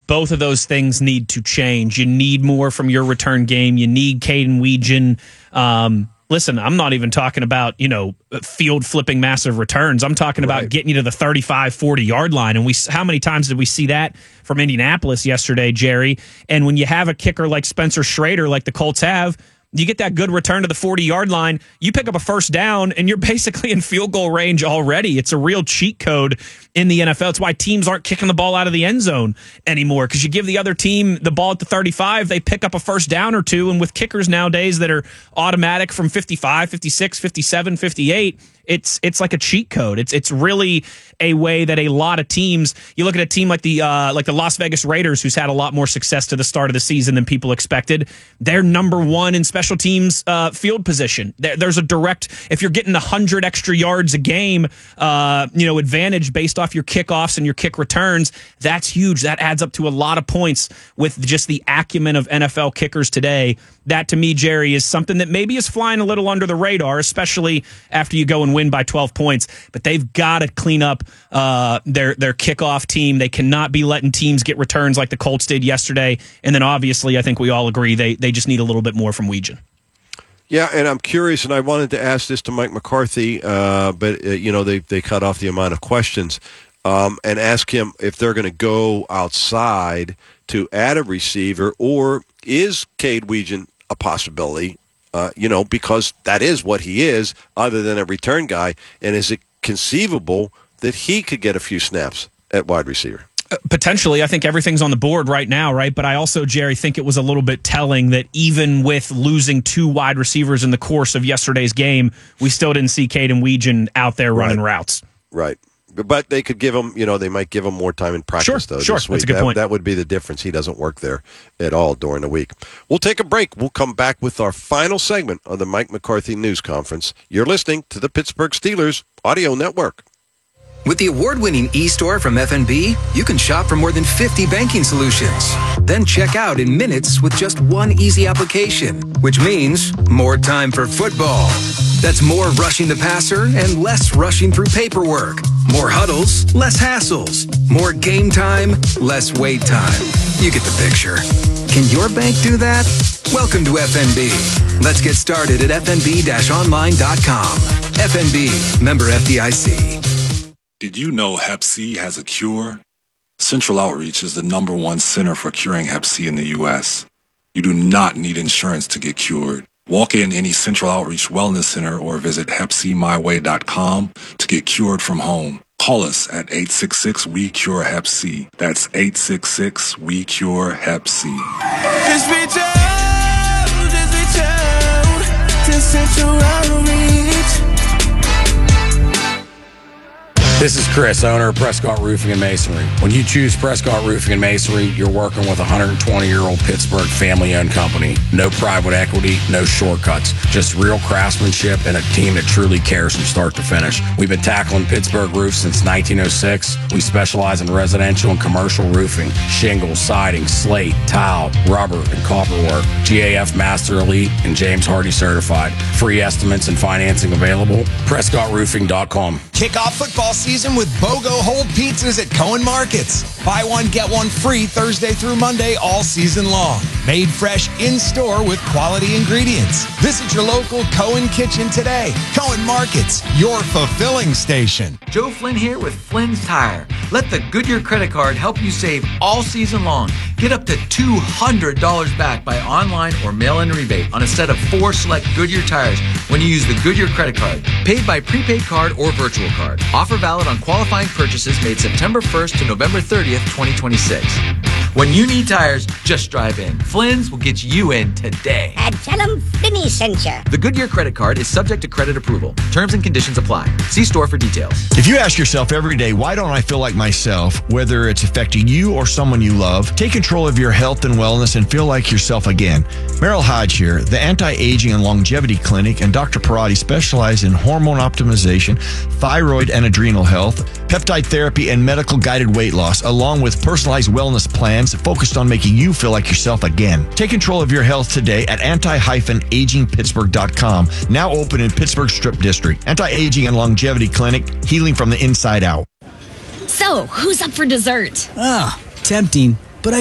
both of those things need to change. You need more from your return game. You need Caden Weegan. Listen, I'm not even talking about, field flipping massive returns. I'm talking about getting you to the 35, 40-yard line. And how many times did we see that from Indianapolis yesterday, Jerry? And when you have a kicker like Spencer Schrader, like the Colts have, you get that good return to the 40-yard line, you pick up a first down, and you're basically in field goal range already. It's a real cheat code in the NFL. It's why teams aren't kicking the ball out of the end zone anymore, because you give the other team the ball at the 35, they pick up a first down or two, and with kickers nowadays that are automatic from 55, 56, 57, 58, it's like a cheat code. It's really a way that a lot of teams. You look at a team like the Las Vegas Raiders, who's had a lot more success to the start of the season than people expected. They're number one in special teams field position. There's a direct, if you're getting 100 extra yards a game, advantage based off your kickoffs and your kick returns. That's huge. That adds up to a lot of points with just the acumen of NFL kickers today. That, to me, Jerry, is something that maybe is flying a little under the radar, especially after you go and win by 12 points. But they've got to clean up their kickoff team. They cannot be letting teams get returns like the Colts did yesterday. And then, obviously, I think we all agree they just need a little bit more from Weegan. Yeah, and I'm curious, and I wanted to ask this to Mike McCarthy, but they cut off the amount of questions, and ask him if they're going to go outside to add a receiver, or is Cade Weegan a possibility? Because that is what he is, other than a return guy, and is it conceivable that he could get a few snaps at wide receiver? Potentially. I think everything's on the board right now, right? But I also, Jerry, think it was a little bit telling that even with losing two wide receivers in the course of yesterday's game, we still didn't see Caden Weegan out there running routes. Right. But they could give him, they might give him more time in practice, though. Sure, that's a good point. That would be the difference. He doesn't work there at all during the week. We'll take a break. We'll come back with our final segment of the Mike McCarthy News Conference. You're listening to the Pittsburgh Steelers Audio Network. With the award-winning eStore from FNB, you can shop for more than 50 banking solutions. Then check out in minutes with just one easy application, which means more time for football. That's more rushing the passer and less rushing through paperwork. More huddles, less hassles. More game time, less wait time. You get the picture. Can your bank do that? Welcome to FNB. Let's get started at fnb-online.com. FNB, member FDIC. Did you know Hep C has a cure? Central Outreach is the #1 center for curing Hep C in the U.S. You do not need insurance to get cured. Walk in any Central Outreach Wellness Center or visit HepCMyWay.com to get cured from home. Call us at 866-WE-CURE-HEP-C. That's 866-WE-CURE-HEP-C. Just reach out to Central Outreach. This is Chris, owner of Prescott Roofing and Masonry. When you choose Prescott Roofing and Masonry, you're working with a 120-year-old Pittsburgh family-owned company. No private equity, no shortcuts. Just real craftsmanship and a team that truly cares from start to finish. We've been tackling Pittsburgh roofs since 1906. We specialize in residential and commercial roofing, shingles, siding, slate, tile, rubber, and copper work. GAF Master Elite and James Hardy certified. Free estimates and financing available. PrescottRoofing.com. Kick off football season with BOGO Hold pizzas at Cohen Markets. Buy one, get one free Thursday through Monday all season long. Made fresh in-store with quality ingredients. Visit your local Cohen Kitchen today. Cohen Markets, your fulfilling station. Joe Flynn here with Flynn's Tire. Let the Goodyear credit card help you save all season long. Get up to $200 back by online or mail-in rebate on a set of 4 select Goodyear tires when you use the Goodyear credit card. Paid by prepaid card or virtual card. Offer valid on qualifying purchases made September 1st to November 30th, 2026. When you need tires, just drive in. Flynn's will get you in today. And tell them Flinny sent you. The Goodyear credit card is subject to credit approval. Terms and conditions apply. See store for details. If you ask yourself every day, why don't I feel like myself, whether it's affecting you or someone you love, take control of your health and wellness and feel like yourself again. Merrill Hodge here. The Anti-Aging and Longevity Clinic and Dr. Parati specialize in hormone optimization, thyroid and adrenal health, peptide therapy, and medical guided weight loss, along with personalized wellness plans focused on making you feel like yourself again. Take control of your health today at anti-agingpittsburgh.com, now open in Pittsburgh Strip District. Anti-Aging and Longevity Clinic, healing from the inside out. So, who's up for dessert? Ah, tempting.